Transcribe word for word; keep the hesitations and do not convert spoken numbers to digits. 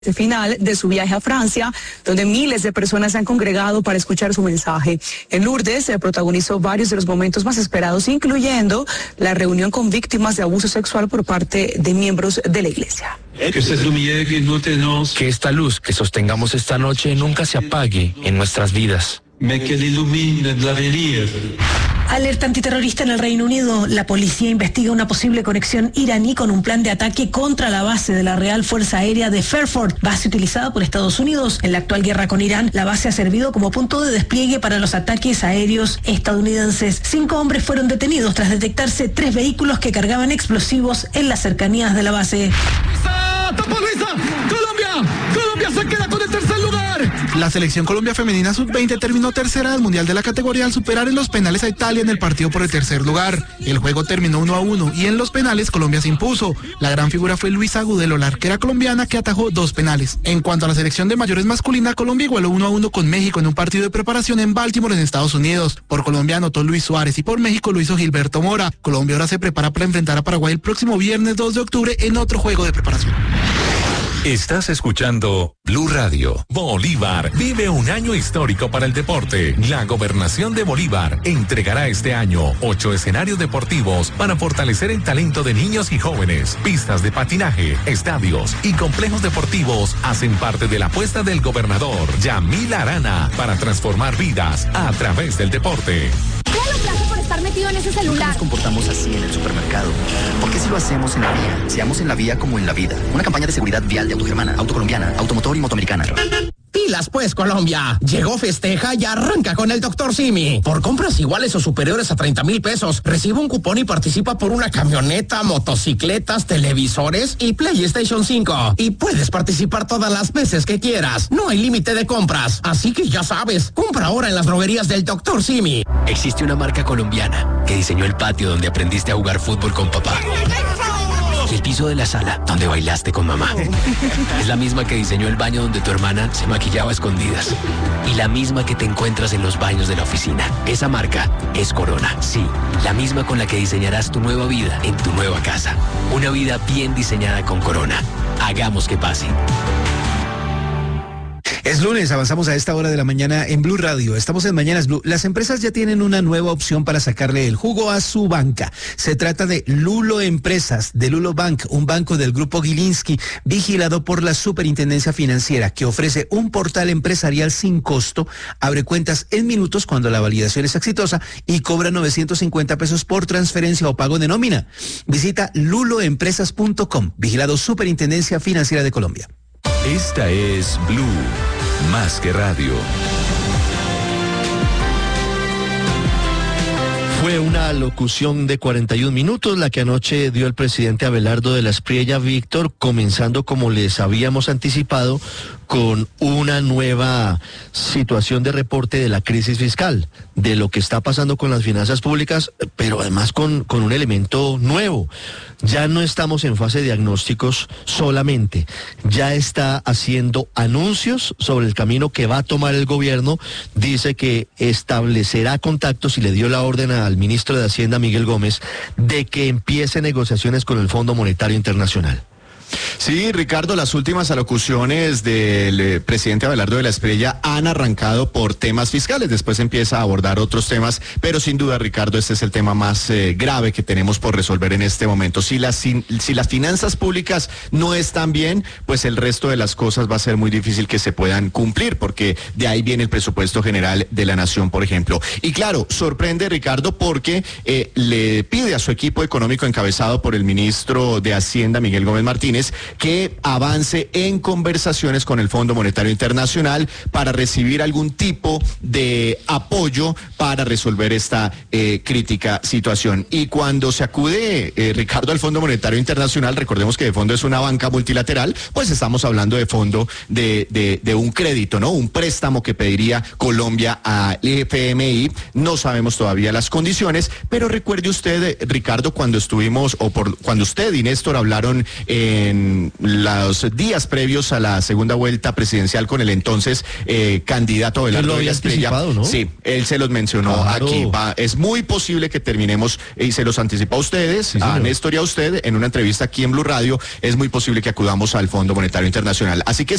final de su viaje a Francia, donde miles de personas se han congregado para escuchar su mensaje. En Lourdes se protagonizó varios de los momentos más esperados, incluyendo la reunión con víctimas de abuso sexual por parte de miembros de la iglesia. Que esta luz que sostengamos esta noche nunca se apague en nuestras vidas. Alerta antiterrorista en el Reino Unido. La policía investiga una posible conexión iraní con un plan de ataque contra la base de la Real Fuerza Aérea de Fairford, base utilizada por Estados Unidos. En la actual guerra con Irán, la base ha servido como punto de despliegue para los ataques aéreos estadounidenses. Cinco hombres fueron detenidos tras detectarse tres vehículos que cargaban explosivos en las cercanías de la base. ¡Colombia! ¡Colombia se queda con el tercer lugar! La selección Colombia femenina sub veinte terminó tercera del Mundial de la categoría al superar en los penales a Italia en el partido por el tercer lugar. El juego terminó uno a uno y en los penales Colombia se impuso. La gran figura fue Luisa Agudelo, la arquera colombiana que atajó dos penales. En cuanto a la selección de mayores masculina, Colombia igualó uno a uno con México en un partido de preparación en Baltimore, en Estados Unidos. Por Colombia anotó Luis Suárez y por México lo hizo Gilberto Mora. Colombia ahora se prepara para enfrentar a Paraguay el próximo viernes dos de octubre en otro juego de preparación. Estás escuchando Blue Radio. Bolívar vive un año histórico para el deporte. La Gobernación de Bolívar entregará este año ocho escenarios deportivos para fortalecer el talento de niños y jóvenes. Pistas de patinaje, estadios y complejos deportivos hacen parte de la apuesta del gobernador Yamil Arana para transformar vidas a través del deporte. Gracias por estar metido en ese celular. ¿Por qué nos comportamos así en el supermercado? ¿Por qué si lo hacemos en la vía? Seamos en la vía como en la vida. Una campaña de seguridad vial de Autogermana, Autocolombiana, Automotor y Motoamericana. Pilas pues, Colombia. Llegó Festeja y arranca con el doctor Simi. Por compras iguales o superiores a treinta mil pesos, recibe un cupón y participa por una camioneta, motocicletas, televisores y PlayStation cinco. Y puedes participar todas las veces que quieras. No hay límite de compras. Así que ya sabes, compra ahora en las droguerías del doctor Simi. Existe una marca colombiana que diseñó el patio donde aprendiste a jugar fútbol con papá. Y el piso de la sala donde bailaste con mamá. Es la misma que diseñó el baño donde tu hermana se maquillaba a escondidas. Y la misma que te encuentras en los baños de la oficina. Esa marca es Corona. Sí, la misma con la que diseñarás tu nueva vida en tu nueva casa. Una vida bien diseñada con Corona. Hagamos que pase. Es lunes, avanzamos a esta hora de la mañana en Blue Radio. Estamos en Mañanas Blue. Las empresas ya tienen una nueva opción para sacarle el jugo a su banca. Se trata de Lulo Empresas, de Lulo Bank, un banco del grupo Gilinski, vigilado por la Superintendencia Financiera, que ofrece un portal empresarial sin costo, abre cuentas en minutos cuando la validación es exitosa y cobra novecientos cincuenta pesos por transferencia o pago de nómina. Visita lulo empresas punto com, vigilado Superintendencia Financiera de Colombia. Esta es Blue, más que radio. Fue una locución de cuarenta y un minutos la que anoche dio el presidente Abelardo de la Espriella Víctor, comenzando, como les habíamos anticipado, con una nueva situación de reporte de la crisis fiscal, de lo que está pasando con las finanzas públicas, pero además con, con un elemento nuevo. Ya no estamos en fase de diagnósticos solamente, ya está haciendo anuncios sobre el camino que va a tomar el gobierno. Dice que establecerá contactos y le dio la orden al ministro de Hacienda, Miguel Gómez, de que empiece negociaciones con el Fondo Monetario Internacional. Sí, Ricardo, las últimas alocuciones del eh, presidente Abelardo de la Espriella han arrancado por temas fiscales, después empieza a abordar otros temas, pero sin duda, Ricardo, este es el tema más eh, grave que tenemos por resolver en este momento. Si las, si, si las finanzas públicas no están bien, pues el resto de las cosas va a ser muy difícil que se puedan cumplir, porque de ahí viene el presupuesto general de la nación, por ejemplo. Y claro, sorprende, Ricardo, porque eh, le pide a su equipo económico encabezado por el ministro de Hacienda, Miguel Gómez Martínez, que avance en conversaciones con el Fondo Monetario Internacional para recibir algún tipo de apoyo para resolver esta eh, crítica situación. Y cuando se acude, eh, Ricardo, al Fondo Monetario Internacional, recordemos que de fondo es una banca multilateral, pues estamos hablando de fondo de, de, de un crédito, ¿no? Un préstamo que pediría Colombia al F M I. No sabemos todavía las condiciones, pero recuerde usted, Ricardo, cuando estuvimos, o por cuando usted y Néstor hablaron eh, en los días previos a la segunda vuelta presidencial con el entonces eh, candidato Abelardo de la Espriella. ¿No? Sí, él se los mencionó claro. aquí. Va, es muy posible que terminemos, y se los anticipó a ustedes, sí, a Néstor y a usted, en una entrevista aquí en Blue Radio, es muy posible que acudamos al Fondo Monetario Internacional. Así que